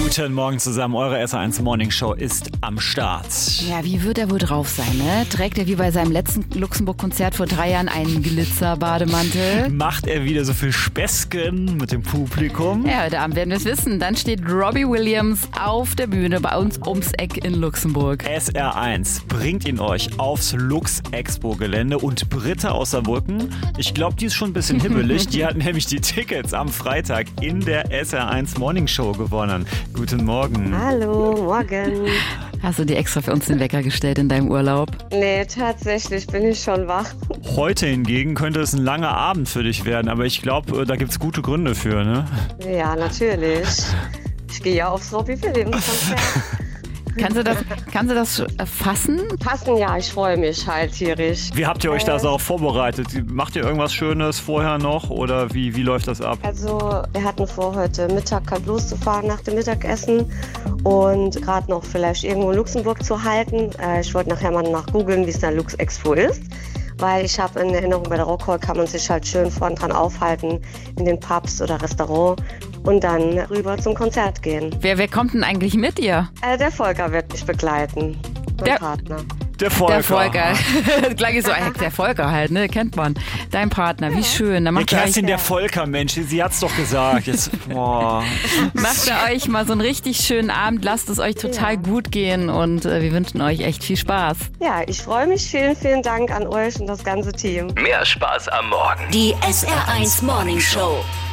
Guten Morgen zusammen, eure SR1 Morning Show ist am Start. Ja, wie wird er wohl drauf sein, ne? Trägt er wie bei seinem letzten Luxemburg-Konzert vor 3 Jahren einen Glitzer-Bademantel? Macht er wieder so viel Späßchen mit dem Publikum? Ja, heute Abend werden wir es wissen. Dann steht Robbie Williams auf der Bühne bei uns ums Eck in Luxemburg. SR1 bringt ihn euch aufs Lux-Expo-Gelände und Britta aus Saarbrücken, ich glaube, die ist schon ein bisschen hibbelig. Die hat nämlich die Tickets am Freitag in der SR1 Morning Show gewonnen. Guten Morgen. Hallo, morgen. Hast du dir extra für uns den Wecker gestellt in deinem Urlaub? Nee, tatsächlich bin ich schon wach. Heute hingegen könnte es ein langer Abend für dich werden, aber ich glaube, da gibt es gute Gründe für, ne? Ja, natürlich. Ich gehe ja aufs Robbie Williams Konzert. Kannst du das fassen? Passen, ja, ich freue mich halt tierisch. Wie habt ihr euch das auch vorbereitet? Macht ihr irgendwas Schönes vorher noch oder wie läuft das ab? Also, wir hatten vor, heute Mittag halt loszufahren nach dem Mittagessen und gerade noch vielleicht irgendwo in Luxemburg zu halten. Ich wollte nachher mal nachgoogeln, wie es in der Lux Expo ist. Weil ich habe in Erinnerung, bei der Rockhall kann man sich halt schön vorn dran aufhalten, in den Pubs oder Restaurant und dann rüber zum Konzert gehen. Wer kommt denn eigentlich mit dir? Der Volker wird mich begleiten, mein Partner. Der Volker. Der Volker. Gleich so, der Volker halt, ne? Kennt man. Dein Partner, wie schön. Dann macht Kerstin, der Volker, Mensch, sie hat's doch gesagt. Jetzt, macht ihr euch mal so einen richtig schönen Abend, lasst es euch total gut gehen und wir wünschen euch echt viel Spaß. Ja, ich freue mich. Vielen, vielen Dank an euch und das ganze Team. Mehr Spaß am Morgen. Die SR1 Morning Show.